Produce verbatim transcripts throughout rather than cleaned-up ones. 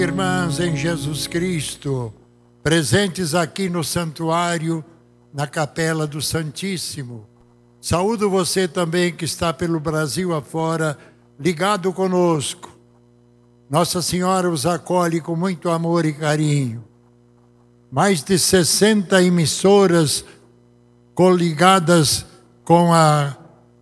Irmãs em Jesus Cristo, presentes aqui no santuário, na Capela do Santíssimo. Saúdo você também que está pelo Brasil afora, ligado conosco. Nossa Senhora os acolhe com muito amor e carinho. Mais de sessenta emissoras coligadas com a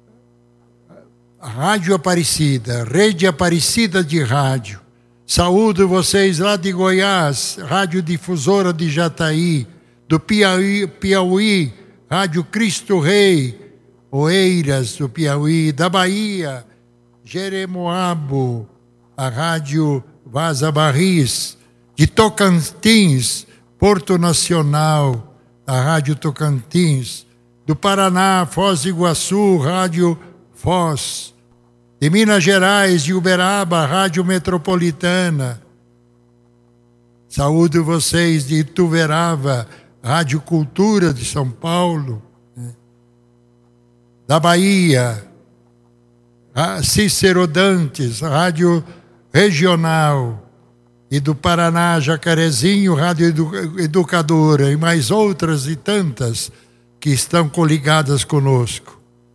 Rádio Aparecida, Rede Aparecida de Rádio. Saúdo vocês lá de Goiás, Rádio Difusora de Jataí, do Piauí, Piauí, Rádio Cristo Rei, Oeiras do Piauí, da Bahia, Jeremoabo, a Rádio Vaza Barris, de Tocantins, Porto Nacional, a Rádio Tocantins, do Paraná, Foz do Iguaçu, Rádio Foz, de Minas Gerais, de Uberaba, Rádio Metropolitana. Saúdo vocês de Ituverava, Rádio Cultura de São Paulo, né? Da Bahia, Cícero Dantes, Rádio Regional, e do Paraná, Jacarezinho, Rádio Educadora, e mais outras e tantas que estão coligadas conosco.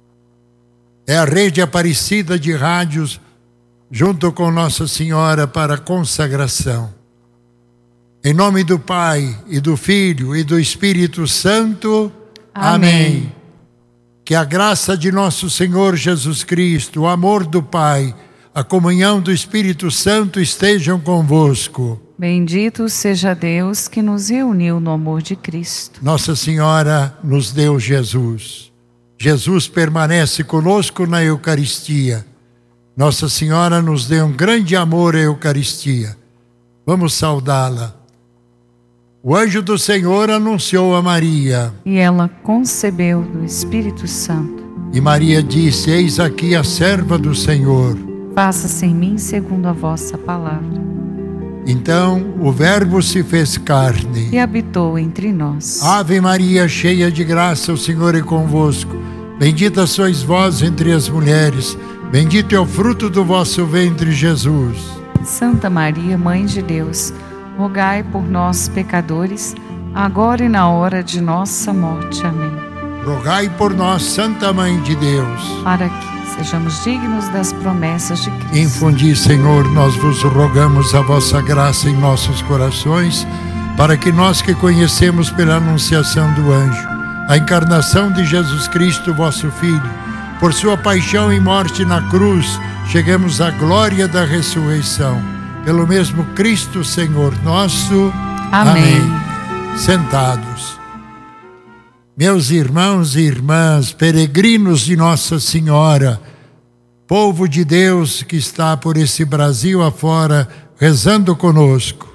É a Rede Aparecida de Rádios, junto com Nossa Senhora para a consagração. Em nome do Pai, e do Filho, e do Espírito Santo. Amém. Amém. Que a graça de nosso Senhor Jesus Cristo, o amor do Pai, a comunhão do Espírito Santo estejam convosco. Bendito seja Deus que nos reuniu no amor de Cristo. Nossa Senhora nos deu Jesus. Jesus permanece conosco na Eucaristia. Nossa Senhora nos deu um grande amor à Eucaristia. Vamos saudá-la. O anjo do Senhor anunciou a Maria. E ela concebeu do Espírito Santo. E Maria disse: Eis aqui a serva do Senhor. Faça-se em mim segundo a vossa palavra. Então o Verbo se fez carne e habitou entre nós. Ave Maria, cheia de graça, o Senhor é convosco. Bendita sois vós entre as mulheres, bendito é o fruto do vosso ventre, Jesus. Santa Maria, Mãe de Deus, rogai por nós, pecadores, agora e na hora de nossa morte. Amém. Rogai por nós, Santa Mãe de Deus, para que sejamos dignos das promessas de Cristo. Infundi, Senhor, nós vos rogamos a vossa graça em nossos corações, para que nós que conhecemos pela anunciação do anjo a encarnação de Jesus Cristo, vosso Filho, por sua paixão e morte na cruz, chegamos à glória da ressurreição. Pelo mesmo Cristo, Senhor nosso. Amém. Amém. Sentados. Meus irmãos e irmãs, peregrinos de Nossa Senhora, povo de Deus que está por esse Brasil afora, rezando conosco.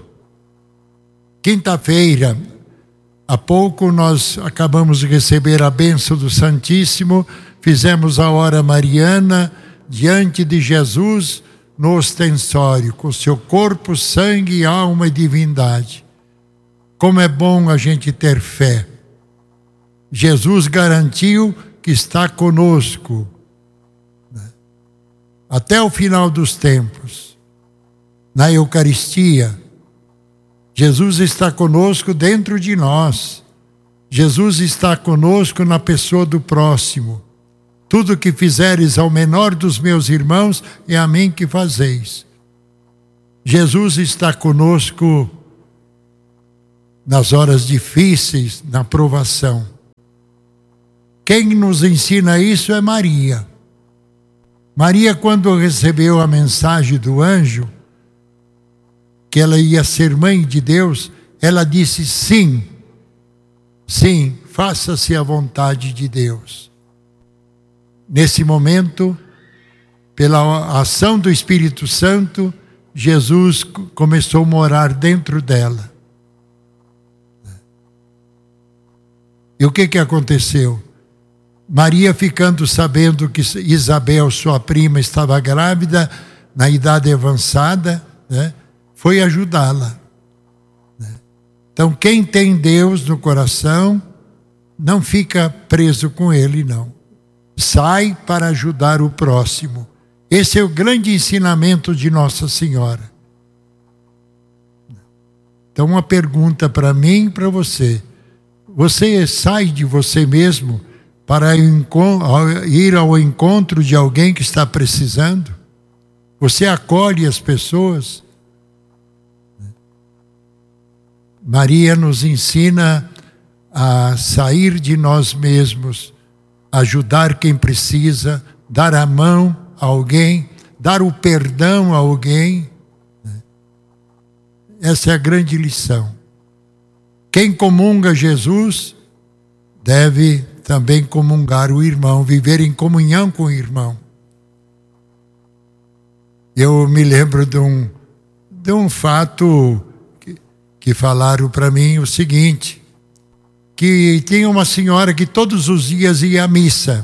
Quinta-feira, há pouco nós acabamos de receber a bênção do Santíssimo, fizemos a hora mariana diante de Jesus no ostensório, com seu corpo, sangue, alma e divindade. Como é bom a gente ter fé. Jesus garantiu que está conosco, né, até o final dos tempos. Na Eucaristia, Jesus está conosco dentro de nós. Jesus está conosco na pessoa do próximo. Tudo que fizeres ao menor dos meus irmãos, é a mim que fazeis. Jesus está conosco nas horas difíceis, na provação. Quem nos ensina isso é Maria. Maria, quando recebeu a mensagem do anjo, que ela ia ser mãe de Deus, ela disse sim, sim, faça-se a vontade de Deus. Nesse momento, pela ação do Espírito Santo, Jesus começou a morar dentro dela. E o que que aconteceu? Maria, ficando sabendo que Isabel, sua prima, estava grávida, na idade avançada, né, foi ajudá-la. Então, quem tem Deus no coração, não fica preso com ele, não. Sai para ajudar o próximo. Esse é o grande ensinamento de Nossa Senhora. Então, uma pergunta para mim e para você. Você sai de você mesmo para ir ao encontro de alguém que está precisando? Você acolhe as pessoas? Maria nos ensina a sair de nós mesmos, ajudar quem precisa, dar a mão a alguém, dar o perdão a alguém. Essa é a grande lição. Quem comunga Jesus deve também comungar o irmão, viver em comunhão com o irmão. Eu me lembro de um, de um fato que, que falaram para mim o seguinte, que tinha uma senhora que todos os dias ia à missa,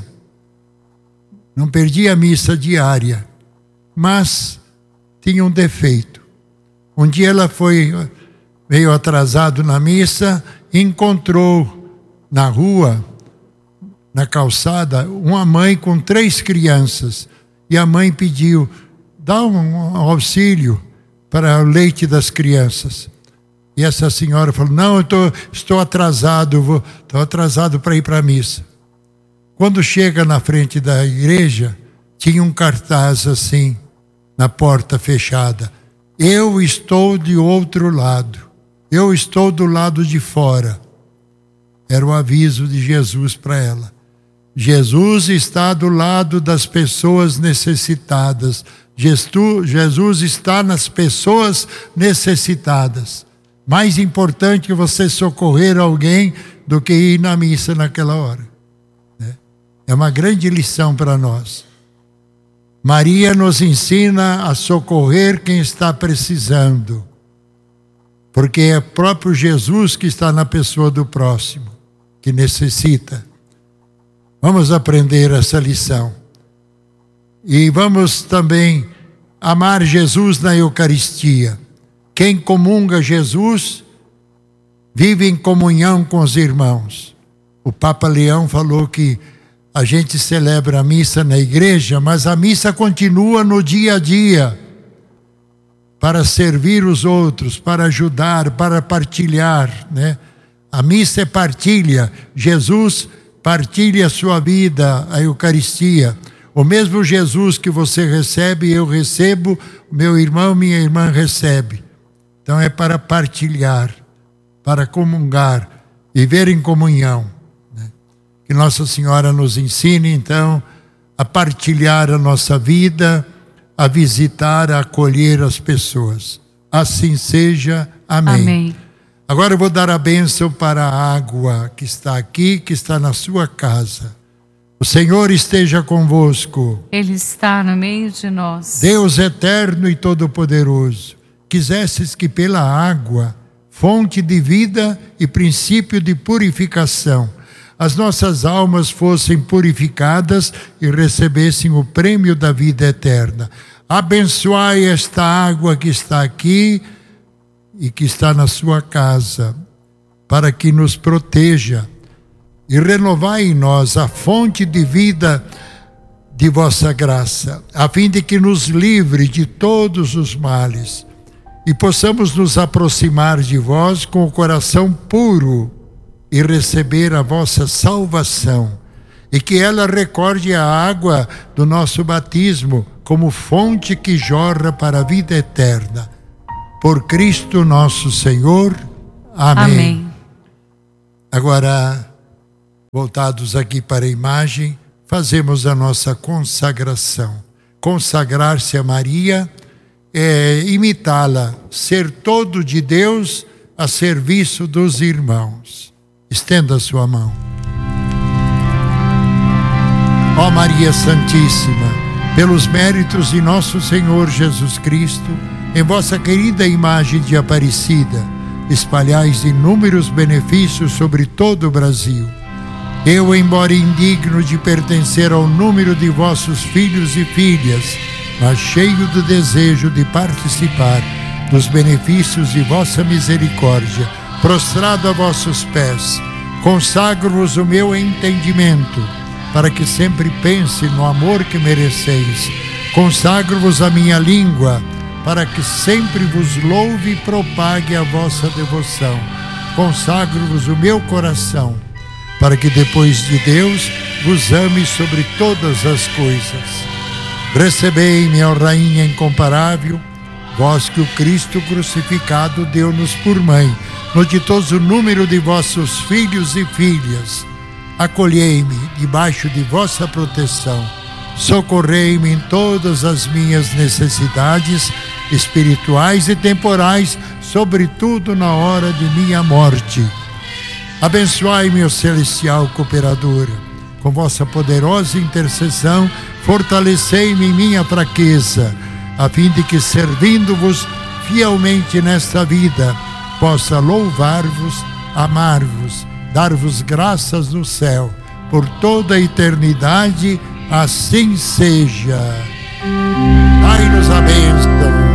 não perdia a missa diária, mas tinha um defeito. Um dia ela foi meio atrasado na missa, encontrou na rua, na calçada, uma mãe com três crianças. E a mãe pediu, dá um auxílio para o leite das crianças. E essa senhora falou, não, eu tô, estou atrasado, vou, estou atrasado para ir para a missa. Quando chega na frente da igreja, tinha um cartaz assim, na porta fechada. Eu estou de outro lado. Eu estou do lado de fora. Era o aviso de Jesus para ela. Jesus está do lado das pessoas necessitadas. Jesus está nas pessoas necessitadas. Mais importante que você socorrer alguém do que ir na missa naquela hora. É uma grande lição para nós. Maria nos ensina a socorrer quem está precisando. Porque é próprio Jesus que está na pessoa do próximo, que necessita. Vamos aprender essa lição. E vamos também amar Jesus na Eucaristia. Quem comunga Jesus vive em comunhão com os irmãos. O Papa Leão falou que a gente celebra a missa na igreja, mas a missa continua no dia a dia. Para servir os outros, para ajudar, para partilhar, né? A missa é partilha. Jesus partilha a sua vida, a Eucaristia. O mesmo Jesus que você recebe, eu recebo, meu irmão, minha irmã recebe. Então é para partilhar, para comungar, viver em comunhão. Né? Que Nossa Senhora nos ensine, então, a partilhar a nossa vida, a visitar, a acolher as pessoas. Assim seja. Amém. Amém. Agora eu vou dar a bênção para a água que está aqui, que está na sua casa. O Senhor esteja convosco. Ele está no meio de nós. Deus eterno e todo-poderoso, quisesses que pela água, fonte de vida e princípio de purificação, as nossas almas fossem purificadas e recebessem o prêmio da vida eterna. Abençoai esta água que está aqui e que está na sua casa, para que nos proteja, e renovai em nós a fonte de vida de vossa graça, a fim de que nos livre de todos os males e possamos nos aproximar de vós com o coração puro e receber a vossa salvação, e que ela recorde a água do nosso batismo como fonte que jorra para a vida eterna. Por Cristo nosso Senhor. Amém. Amém. Agora, voltados aqui para a imagem, fazemos a nossa consagração. Consagrar-se a Maria é imitá-la, ser todo de Deus a serviço dos irmãos. Estenda a sua mão. Ó Maria Santíssima, pelos méritos de nosso Senhor Jesus Cristo, em vossa querida imagem de Aparecida, espalhais inúmeros benefícios sobre todo o Brasil. Eu, embora indigno de pertencer ao número de vossos filhos e filhas, mas cheio do desejo de participar dos benefícios de vossa misericórdia, prostrado a vossos pés, consagro-vos o meu entendimento, para que sempre pense no amor que mereceis. Consagro-vos a minha língua, para que sempre vos louve e propague a vossa devoção. Consagro-vos o meu coração, para que depois de Deus vos ame sobre todas as coisas. Recebei-me, ó Rainha incomparável, vós que o Cristo crucificado deu-nos por mãe, no ditoso número de vossos filhos e filhas. Acolhei-me debaixo de vossa proteção. Socorrei-me em todas as minhas necessidades espirituais e temporais, sobretudo na hora de minha morte. Abençoai-me, ó celestial cooperadora, com vossa poderosa intercessão, fortalecei-me em minha fraqueza, a fim de que, servindo-vos fielmente nesta vida, possa louvar-vos, amar-vos, dar-vos graças no céu, por toda a eternidade. Assim seja. Dai-nos a bênção.